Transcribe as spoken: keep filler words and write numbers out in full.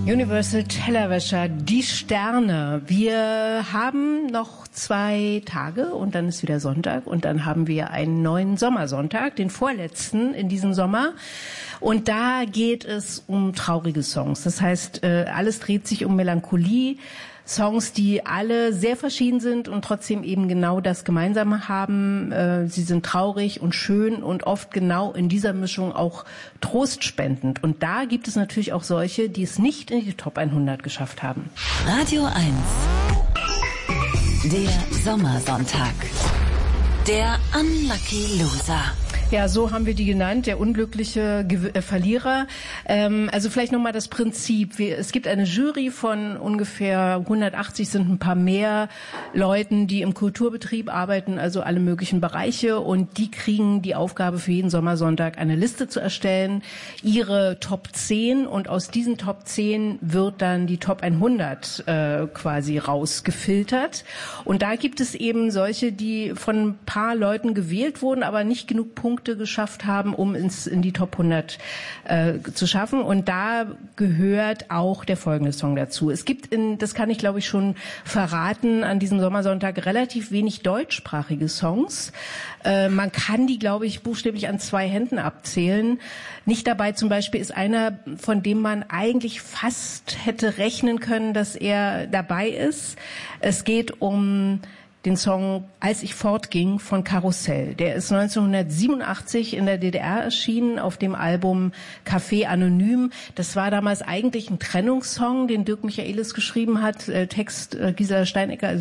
Universal Tellerwäscher, die Sterne. Wir haben noch zwei Tage und dann ist wieder Sonntag und dann haben wir einen neuen Sommersonntag, den vorletzten in diesem Sommer. Und da geht es um traurige Songs. Das heißt, alles dreht sich um Melancholie. Songs, die alle sehr verschieden sind und trotzdem eben genau das Gemeinsame haben. Sie sind traurig und schön und oft genau in dieser Mischung auch trostspendend. Und da gibt es natürlich auch solche, die es nicht in die Top hundert geschafft haben. Radio eins. Der Sommersonntag. Der Unlucky Loser. Ja, so haben wir die genannt, der unglückliche Ge- äh, Verlierer. Ähm, also vielleicht nochmal das Prinzip. Wir, es gibt eine Jury von ungefähr hundertachtzig, sind ein paar mehr Leuten, die im Kulturbetrieb arbeiten, also alle möglichen Bereiche. Und die kriegen die Aufgabe für jeden Sommersonntag eine Liste zu erstellen, ihre Top zehn. Und aus diesen Top zehn wird dann die Top hundert äh, quasi rausgefiltert. Und da gibt es eben solche, die von ein paar Leuten gewählt wurden, aber nicht genug Punkte geschafft haben, um ins, in die Top hundert äh, zu schaffen. Und da gehört auch der folgende Song dazu. Es gibt, in, das kann ich glaube ich schon verraten, an diesem Sommersonntag relativ wenig deutschsprachige Songs. Äh, man kann die, glaube ich, buchstäblich an zwei Händen abzählen. Nicht dabei zum Beispiel ist einer, von dem man eigentlich fast hätte rechnen können, dass er dabei ist. Es geht um den Song Als ich fortging von Karussell. Der ist neunzehnhundertsiebenundachtzig in der D D R erschienen auf dem Album Café Anonym. Das war damals eigentlich ein Trennungssong, den Dirk Michaelis geschrieben hat, Text Gisela Steinecker.